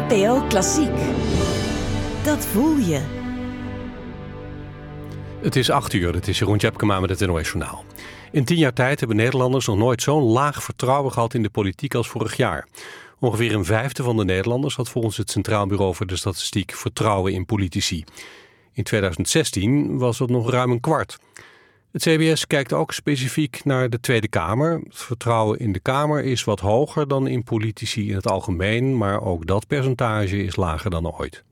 NPO Klassiek. Dat voel je. Het is 8:00, het is Jeroen Tjepkema met het NOS Journaal. In 10 jaar tijd hebben Nederlanders nog nooit zo'n laag vertrouwen gehad in de politiek als vorig jaar. Ongeveer een vijfde van de Nederlanders had volgens het Centraal Bureau voor de Statistiek vertrouwen in politici. In 2016 was dat nog ruim een kwart. Het CBS kijkt ook specifiek naar de Tweede Kamer. Het vertrouwen in de Kamer is wat hoger dan in politici in het algemeen, maar ook dat percentage is lager dan ooit.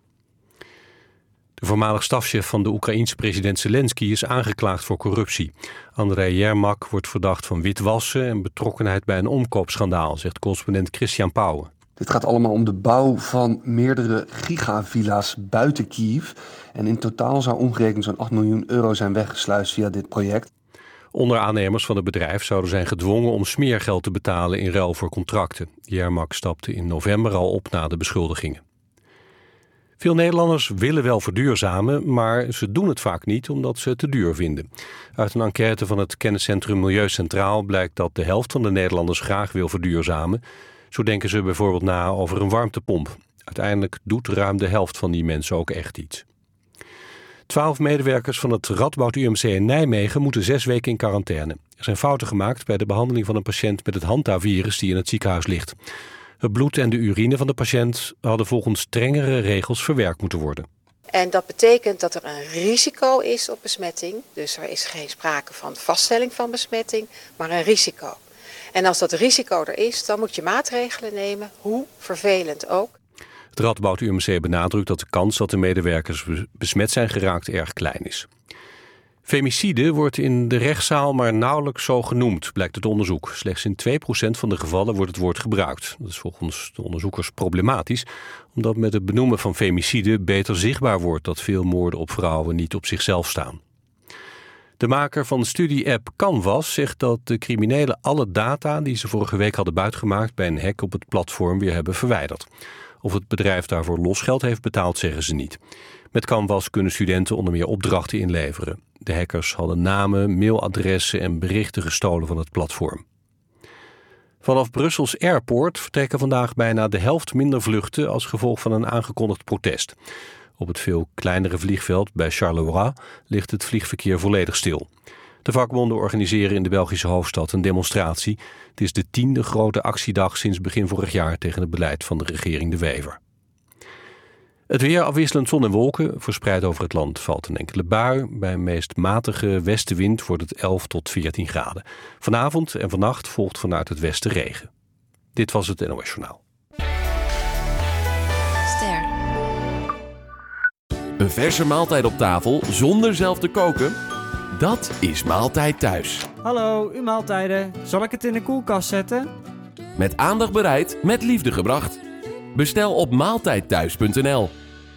De voormalig stafchef van de Oekraïense president Zelensky is aangeklaagd voor corruptie. Andrei Yermak wordt verdacht van witwassen en betrokkenheid bij een omkoopschandaal, zegt correspondent Christian Pauwen. Dit gaat allemaal om de bouw van meerdere gigavilla's buiten Kiev. En in totaal zou omgerekend zo'n 8 miljoen euro zijn weggesluist via dit project. Onderaannemers van het bedrijf zouden zijn gedwongen om smeergeld te betalen in ruil voor contracten. Yermak stapte in november al op na de beschuldigingen. Veel Nederlanders willen wel verduurzamen, maar ze doen het vaak niet omdat ze het te duur vinden. Uit een enquête van het kenniscentrum Milieu Centraal blijkt dat de helft van de Nederlanders graag wil verduurzamen. Zo denken ze bijvoorbeeld na over een warmtepomp. Uiteindelijk doet ruim de helft van die mensen ook echt iets. 12 medewerkers van het Radboud UMC in Nijmegen moeten 6 weken in quarantaine. Er zijn fouten gemaakt bij de behandeling van een patiënt met het hantavirus die in het ziekenhuis ligt. Het bloed en de urine van de patiënt hadden volgens strengere regels verwerkt moeten worden. En dat betekent dat er een risico is op besmetting. Dus er is geen sprake van vaststelling van besmetting, maar een risico. En als dat risico er is, dan moet je maatregelen nemen, hoe vervelend ook. Het Radboud UMC benadrukt dat de kans dat de medewerkers besmet zijn geraakt erg klein is. Femicide wordt in de rechtszaal maar nauwelijks zo genoemd, blijkt het onderzoek. Slechts in 2% van de gevallen wordt het woord gebruikt. Dat is volgens de onderzoekers problematisch, omdat met het benoemen van femicide beter zichtbaar wordt dat veel moorden op vrouwen niet op zichzelf staan. De maker van de studie-app Canvas zegt dat de criminelen alle data die ze vorige week hadden buitgemaakt bij een hack op het platform weer hebben verwijderd. Of het bedrijf daarvoor losgeld heeft betaald, zeggen ze niet. Met Canvas kunnen studenten onder meer opdrachten inleveren. De hackers hadden namen, mailadressen en berichten gestolen van het platform. Vanaf Brussels Airport vertrekken vandaag bijna de helft minder vluchten als gevolg van een aangekondigd protest. Op het veel kleinere vliegveld bij Charleroi ligt het vliegverkeer volledig stil. De vakbonden organiseren in de Belgische hoofdstad een demonstratie. Het is de 10e grote actiedag sinds begin vorig jaar tegen het beleid van de regering De Wever. Het weer afwisselend zon en wolken. Verspreid over het land valt een enkele bui. Bij een meest matige westenwind wordt het 11 tot 14 graden. Vanavond en vannacht volgt vanuit het westen regen. Dit was het NOS Journaal. Ster. Een verse maaltijd op tafel zonder zelf te koken? Dat is Maaltijd Thuis. Hallo, uw maaltijden. Zal ik het in de koelkast zetten? Met aandacht bereid, met liefde gebracht. Bestel op maaltijdthuis.nl.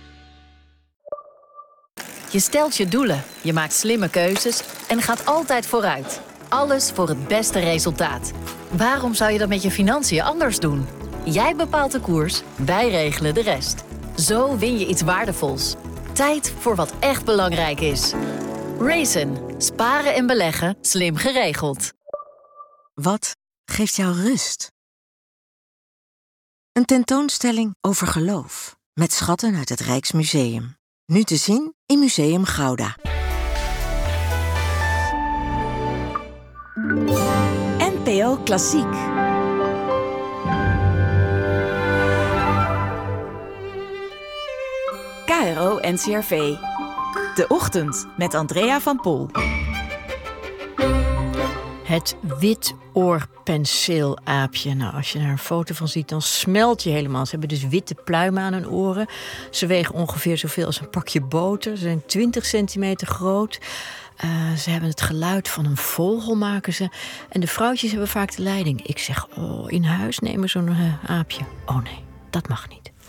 Je stelt je doelen, je maakt slimme keuzes en gaat altijd vooruit. Alles voor het beste resultaat. Waarom zou je dat met je financiën anders doen? Jij bepaalt de koers, wij regelen de rest. Zo win je iets waardevols. Tijd voor wat echt belangrijk is. Raisin. Sparen en beleggen slim geregeld. Wat geeft jou rust? Een tentoonstelling over geloof. Met schatten uit het Rijksmuseum. Nu te zien in Museum Gouda. NPO Klassiek. KRO NCRV. De Ochtend met Andrea van Pol. Het witoorpenseelaapje. Nou, als je daar een foto van ziet, dan smelt je helemaal. Ze hebben dus witte pluimen aan hun oren. Ze wegen ongeveer zoveel als een pakje boter. Ze zijn 20 centimeter groot. Ze hebben het geluid van een vogel, maken ze. En de vrouwtjes hebben vaak de leiding. Ik zeg, in huis nemen zo'n aapje. Oh nee, dat mag niet.